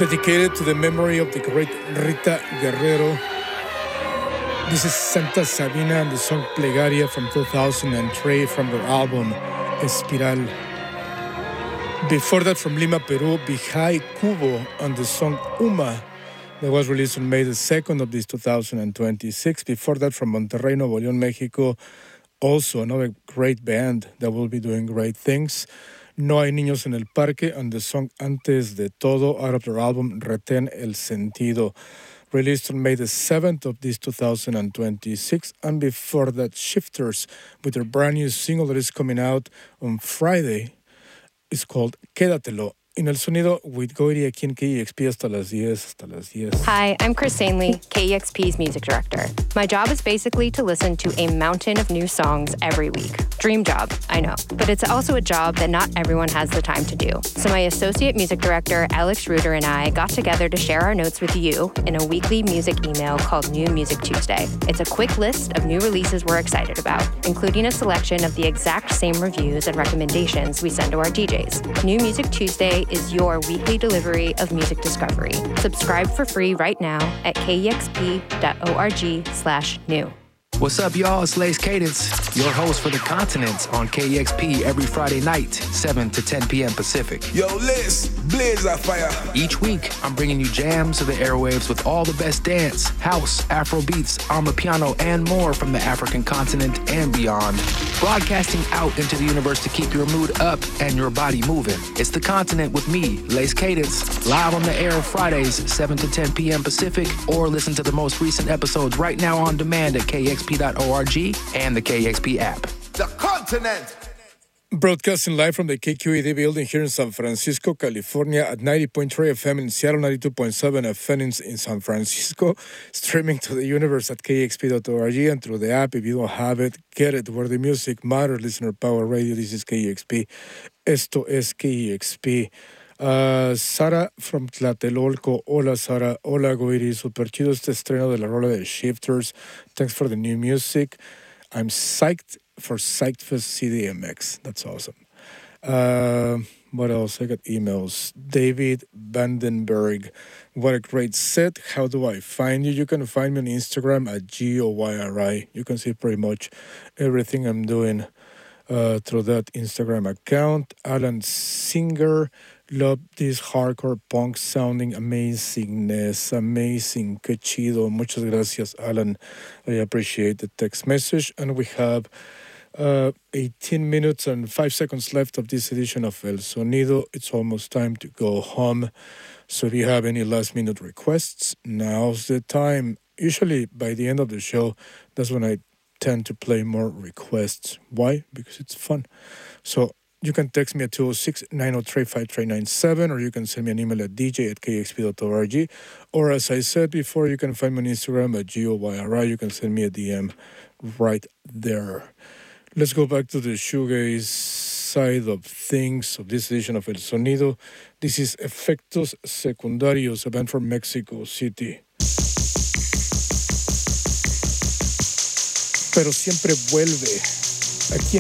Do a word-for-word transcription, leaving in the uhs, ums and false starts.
Dedicated to the memory of the great Rita Guerrero. This is Santa Sabina and the song Plegaria from two thousand three from their album Espiral. Before that, from Lima, Peru, Vijay Kubo and the song Uma that was released on May the second of this two thousand twenty-six. Before that, from Monterrey, Nuevo León, Mexico, also another great band that will be doing great things. No hay niños en el parque and the song Antes de Todo out of their album Retén el Sentido, released on May the seventh of this two thousand twenty-six. And before that, Shifters with their brand new single that is coming out on Friday. It's called Quédatelo. En el sonido with Goiri aquí en K E X P hasta las diez, hasta las diez. Hi, I'm Chris Ainley, K E X P's music director. My job is basically to listen to a mountain of new songs every week. Dream job, I know. But it's also a job that not everyone has the time to do. So my associate music director, Alex Reuter, and I got together to share our notes with you in a weekly music email called New Music Tuesday. It's a quick list of new releases we're excited about, including a selection of the exact same reviews and recommendations we send to our D Js. New Music Tuesday is your weekly delivery of music discovery. Subscribe for free right now at kexp.org slash new. What's up, y'all? It's Lace Cadence, your host for The Continent on K E X P every Friday night, seven to ten p.m. Pacific. Yo, Lace, blaze that fire. Each week, I'm bringing you jams to the airwaves with all the best dance, house, Afro beats, Amapiano, and more from the African continent and beyond. Broadcasting out into the universe to keep your mood up and your body moving. It's The Continent with me, Lace Cadence, live on the air Fridays, seven to ten p.m. Pacific, or listen to the most recent episodes right now on demand at K X P dot org and the K X P app. The Continent. Broadcasting live from the K Q E D building here in San Francisco, California at ninety point three F M in Seattle, ninety-two point seven F M in, in San Francisco. Streaming to the universe at K X P dot org and through the app. If you don't have it, get it. Where the music matters, listener power radio. This is K E X P. Esto es K E X P. Uh, Sara from Tlatelolco. Hola, Sara. Hola, Goiri. Super chido este estreno de la rola de Shifters. Thanks for the new music. I'm psyched for Psyched C D M X. That's awesome. Uh, what else? I got emails. David Vandenberg. What a great set. How do I find you? You can find me on Instagram at G O Y R I. You can see pretty much everything I'm doing uh, through that Instagram account. Alan Singer. Love this hardcore punk sounding amazingness. Amazing. Que chido. Muchas gracias, Alan. I appreciate the text message. And we have uh, eighteen minutes and five seconds left of this edition of El Sonido. It's almost time to go home. So if you have any last minute requests, now's the time. Usually by the end of the show, that's when I tend to play more requests. Why? Because it's fun. So you can text me at two oh six, nine oh three, five three nine seven, or you can send me an email at d j at k x p dot org. Or as I said before, you can find me on Instagram at G O Y R I. You can send me a D M right there. Let's go back to the shoegaze side of things of this edition of El Sonido. This is Efectos Secundarios, a band from Mexico City. Pero siempre vuelve aquí en